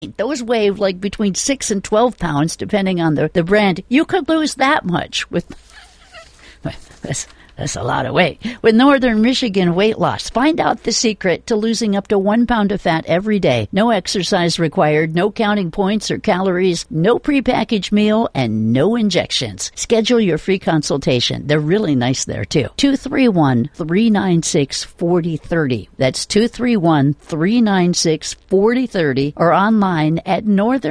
Those weigh like between 6 and 12 pounds, depending on the brand. You could lose that much with That's a lot of weight. With Northern Michigan Weight Loss, find out the secret to losing up to 1 pound of fat every day. No exercise required, no counting points or calories, no prepackaged meal, and no injections. Schedule your free consultation. They're really nice there, too. 231-396-4030. That's 231-396-4030 or online at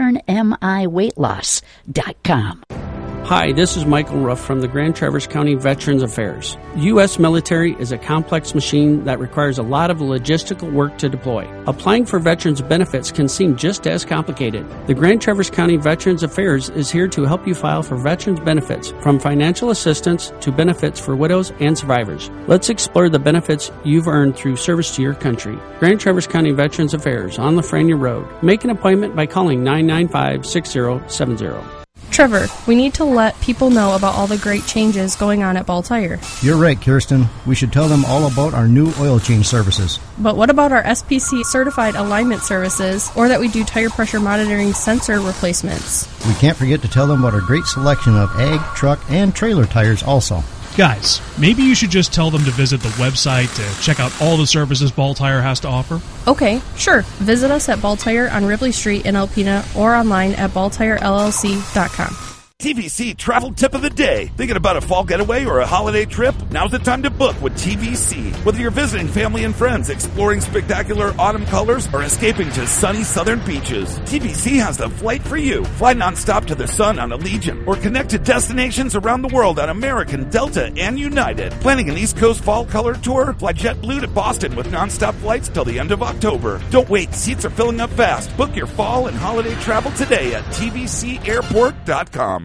northernmiweightloss.com. Hi, this is Michael Ruff from the Grand Traverse County Veterans Affairs. U.S. military is a complex machine that requires a lot of logistical work to deploy. Applying for veterans benefits can seem just as complicated. The Grand Traverse County Veterans Affairs is here to help you file for veterans benefits, from financial assistance to benefits for widows and survivors. Let's explore the benefits you've earned through service to your country. Grand Traverse County Veterans Affairs on Lafreniere Road. Make an appointment by calling 995-6070. Trevor, we need to let people know about all the great changes going on at Ball Tire. You're right, Kirsten. We should tell them all about our new oil change services. But what about our SPC certified alignment services, or that we do tire pressure monitoring sensor replacements? We can't forget to tell them about our great selection of ag, truck, and trailer tires also. Guys, maybe you should just tell them to visit the website to check out all the services Ball Tire has to offer. Okay, sure. Visit us at Ball Tire on Ripley Street in Alpena or online at balltirellc.com. TVC Travel Tip of the Day. Thinking about a fall getaway or a holiday trip? Now's the time to book with TVC. Whether you're visiting family and friends, exploring spectacular autumn colors, or escaping to sunny southern beaches, TVC has the flight for you. Fly nonstop to the sun on Allegiant or connect to destinations around the world on American, Delta, and United. Planning an East Coast fall color tour? Fly JetBlue to Boston with nonstop flights till the end of October. Don't wait. Seats are filling up fast. Book your fall and holiday travel today at tvcairport.com.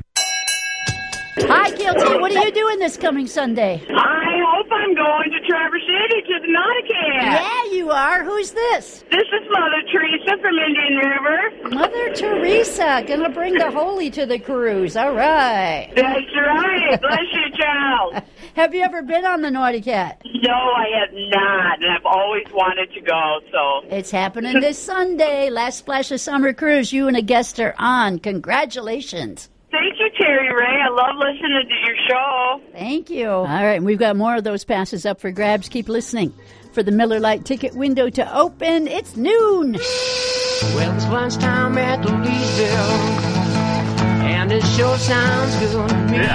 Hi, KLT. What are you doing this coming Sunday? I hope I'm going to Traverse City to the Nautica. Yeah, you are. Who's this? This is Mother Teresa from Indian River. Mother Teresa, gonna bring the holy to the cruise. All right. That's right. Bless you, child. Have you ever been on the Naughty Cat? No, I have not, and I've always wanted to go, so. It's happening this Sunday. Last Splash of Summer Cruise. You and a guest are on. Congratulations. Thank you, Terry Ray. I love listening to your show. Thank you. All right, we've got more of those passes up for grabs. Keep listening for the Miller Lite ticket window to open. It's noon. Well, it's lunchtime at Louisville, and it sure sounds good to me.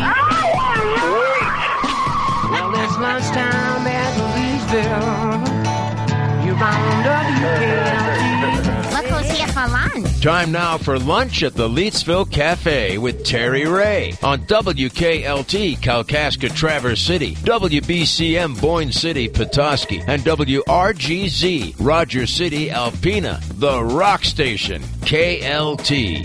Well, it's lunchtime at Louisville. You're bound WKLT. Look who's here for lunch. Time now for lunch at the Leetsville Cafe with Terry Ray on WKLT Kalkaska Traverse City, WBCM Boyne City Petoskey, and WRGZ Rogers City Alpena, the rock station, KLT.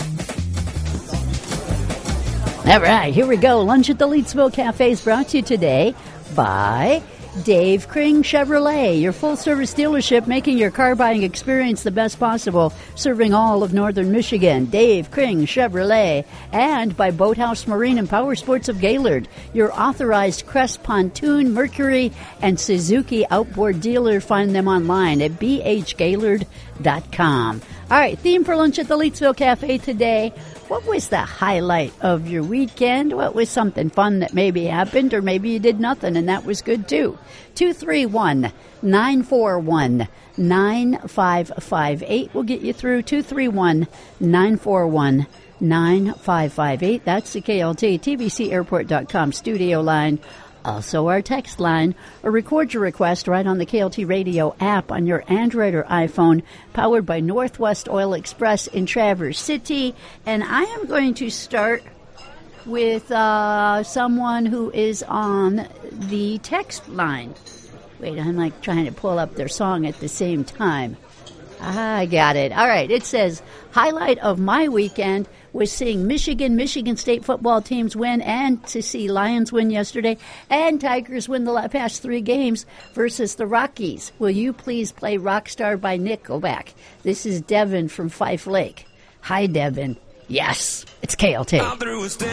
All right, here we go. Lunch at the Leetsville Cafe is brought to you today by Dave Kring Chevrolet, your full-service dealership making your car buying experience the best possible, serving all of northern Michigan. Dave Kring Chevrolet. And by Boathouse Marine and Power Sports of Gaylord, your authorized Crest Pontoon, Mercury, and Suzuki outboard dealer. Find them online at bhgaylord.com. All right, theme for lunch at the Leetsville Cafe today. What was the highlight of your weekend? What was something fun that maybe happened, or maybe you did nothing and that was good too? 231-941-9558 will get you through. 231-941-9558. That's the KLT TVCairport.com studio line. Also our text line, or record your request right on the KLT Radio app on your Android or iPhone, powered by Northwest Oil Express in Traverse City. And I am going to start with someone who is on the text line. Wait, I'm like trying to pull up their song at the same time. I got it. All right, it says, highlight of my weekend was seeing Michigan State football teams win, and to see Lions win yesterday, and Tigers win the past 3 games versus the Rockies. Will you please play Rockstar by Nickelback? This is Devin from Fife Lake. Hi, Devin. Yes, it's KLT.